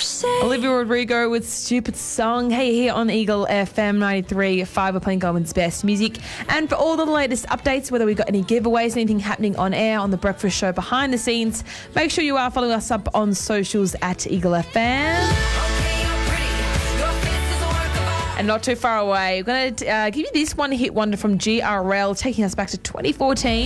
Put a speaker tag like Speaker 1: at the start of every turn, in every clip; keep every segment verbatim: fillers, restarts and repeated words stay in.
Speaker 1: Olivia Rodrigo with Stupid Song. Hey, here on Eagle F M ninety-three point five, we're playing Goldman's best music. And for all the latest updates, whether we've got any giveaways, anything happening on air, on the breakfast show, behind the scenes, make sure you are following us up on socials at Eagle F M. And not too far away, we're going to uh, give you this one hit wonder from G R L, taking us back to twenty fourteen.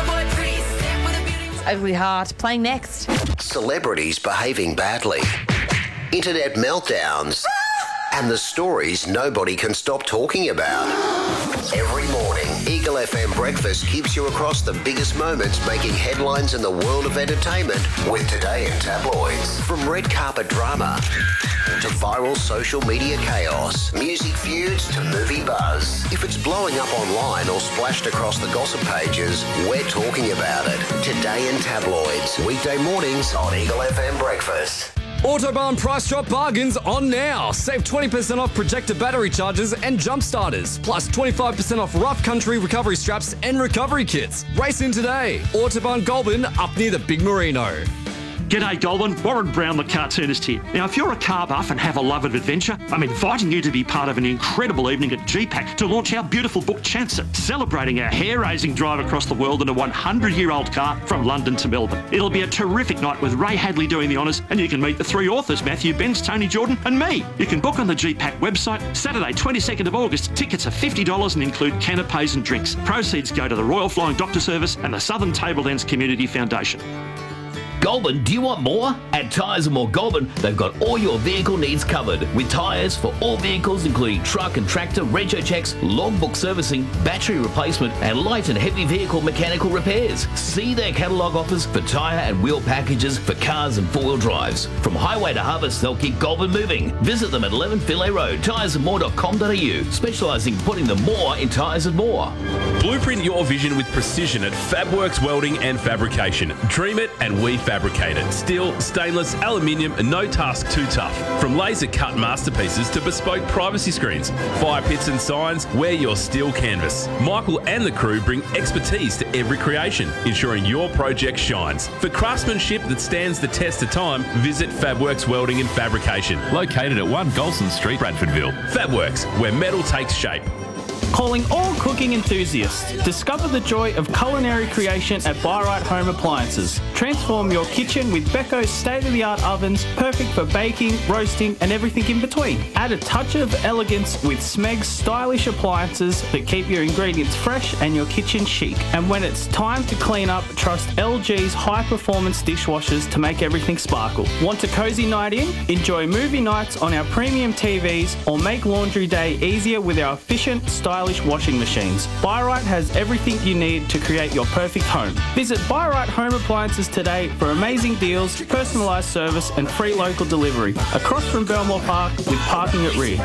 Speaker 1: It's Ugly Heart, playing next.
Speaker 2: Celebrities behaving badly, internet meltdowns, and the stories nobody can stop talking about. Every morning, Eagle F M Breakfast keeps you across the biggest moments making headlines in the world of entertainment with Today in Tabloids. From red carpet drama to viral social media chaos, music feuds to movie buzz. If it's blowing up online or splashed across the gossip pages, we're talking about it. Today in Tabloids, weekday mornings on Eagle F M Breakfast.
Speaker 3: Autobahn price drop bargains on now. Save twenty percent off projector battery chargers and jump starters, plus twenty-five percent off rough country recovery straps and recovery kits. Race in today. Autobahn Goulburn, up near the Big Merino.
Speaker 4: G'day Goulburn, Warren Brown the cartoonist here. Now if you're a car buff and have a love of adventure, I'm inviting you to be part of an incredible evening at G PAC to launch our beautiful book Chancer, celebrating our hair-raising drive across the world in a one hundred year old car from London to Melbourne. It'll be a terrific night with Ray Hadley doing the honours, and you can meet the three authors, Matthew Benz, Tony Jordan and me. You can book on the G PAC website. Saturday twenty-second of August, tickets are fifty dollars and include canapes and drinks. Proceeds go to the Royal Flying Doctor Service and the Southern Tablelands Community Foundation.
Speaker 5: Goulburn, do you want more? At Tyres and More Goulburn, they've got all your vehicle needs covered with tyres for all vehicles including truck and tractor, rego checks, logbook servicing, battery replacement and light and heavy vehicle mechanical repairs. See their catalogue offers for tyre and wheel packages for cars and four-wheel drives. From highway to harvest, they'll keep Goulburn moving. Visit them at eleven Philae Road, tyres and more dot com dot a u, specialising in putting the more in tyres and more.
Speaker 6: Blueprint your vision with precision at Fabworks Welding and Fabrication. Dream it and we fabricate it. Steel, stainless, aluminium, and no task too tough. From laser cut masterpieces to bespoke privacy screens, fire pits and signs, wear your steel canvas. Michael and the crew bring expertise to every creation, ensuring your project shines. For craftsmanship that stands the test of time, visit Fabworks Welding and Fabrication, located at one Golson Street, Bradfordville. Fabworks, where metal takes shape.
Speaker 7: Calling all cooking enthusiasts. Discover the joy of culinary creation at Byright Home Appliances. Transform your kitchen with Becco's state-of-the-art ovens, perfect for baking, roasting, and everything in between. Add a touch of elegance with Smeg's stylish appliances that keep your ingredients fresh and your kitchen chic. And when it's time to clean up, trust L G's high-performance dishwashers to make everything sparkle. Want a cozy night in? Enjoy movie nights on our premium T Vs or make laundry day easier with our efficient, stylish washing machines. Byright has everything you need to create your perfect home. Visit Byright Home Appliances today for amazing deals, personalised service and free local delivery. Across from Belmore Park with parking at rear.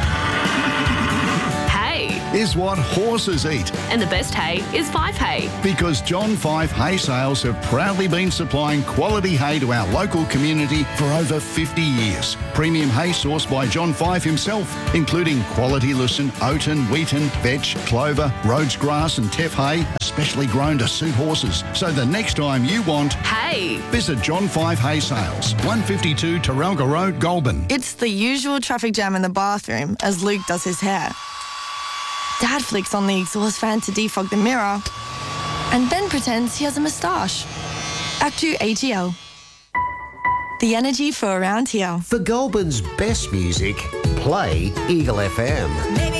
Speaker 8: Is what horses eat.
Speaker 9: And the best hay is Five Hay.
Speaker 8: Because John Five Hay Sales have proudly been supplying quality hay to our local community for over fifty years. Premium hay sourced by John Five himself, including quality lucerne, oaten, wheaten, vetch, clover, Rhodes grass and teff hay, especially grown to suit horses. So the next time you want
Speaker 9: hay,
Speaker 8: visit John Five Hay Sales, one fifty-two Taralga Road, Goulburn.
Speaker 10: It's the usual traffic jam in the bathroom as Luke does his hair. Dad flicks on the exhaust fan to defog the mirror and then pretends he has a moustache. Act two A G L. The energy for around here.
Speaker 2: For Goulburn's best music, play Eagle F M.